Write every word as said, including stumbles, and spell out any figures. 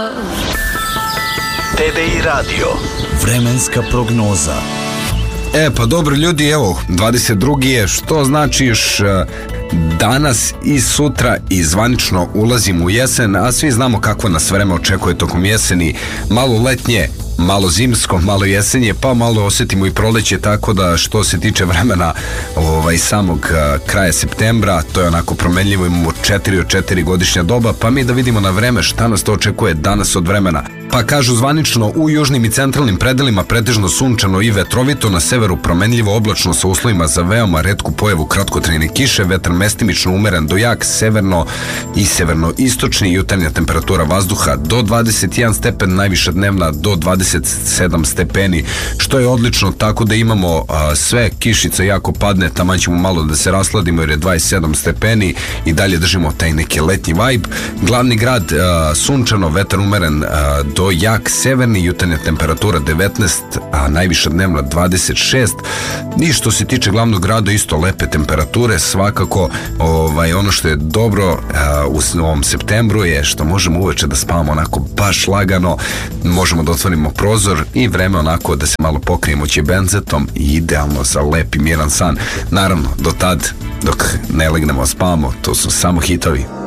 T V I Radio. Vremenska prognoza. E pa dobro ljudi, evo dvadeset drugi je, što znači još danas i sutra i zvanično ulazimo u jesen, a svi znamo kako nas vreme očekuje tokom jeseni, malo letnje, malo zimsko, malo jesenje, pa malo osjetimo i proleće, tako da što se tiče vremena ovaj, samog a, kraja septembra, to je onako promenljivo, imamo četiri od četiri godišnja doba, pa mi da vidimo na vreme šta nas to očekuje danas od vremena. Pa kažu zvanično u južnim i centralnim predelima pretežno sunčano i vetrovito, na severu promenljivo oblačno sa uslovima za veoma retku pojavu kratkotrajne kiše, vetar mestimično umeren do jak, severno i severno-istočni, jutarnja temperatura vazduha do dvadeset jedan stepen, najviša dnevna do dvadeset sedam stepeni, što je odlično, tako da imamo a, sve, kišica jako padne, taman ćemo malo da se rasladimo jer je dvadeset sedam stepeni i dalje držimo taj neki letnji vibe. Glavni grad a, sunčano, vetar umeren a, do jak, severni, jutarnja temperatura devetnaest, a najviša dnevna dvadeset šest. I što se tiče glavnog grada, isto lepe temperature, svakako ovaj, ono što je dobro a, u ovom septembru je što možemo uveče da spavamo onako baš lagano, možemo da otvorimo prozor i vreme onako da se malo pokrijemo ćebenzetom i idealno za lep i miran san. Naravno, do tad, dok ne legnemo spavamo, to su samo hitovi.